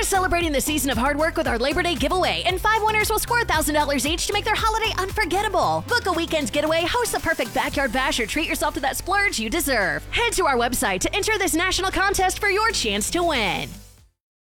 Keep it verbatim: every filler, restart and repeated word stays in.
celebrating the season of hard work with our Labor Day giveaway, and five winners will score one thousand dollars each to make their holiday unforgettable. Book a weekend's getaway, host a perfect backyard bash, or treat yourself to that splurge you deserve. Head to our website to enter this national contest for your chance to win.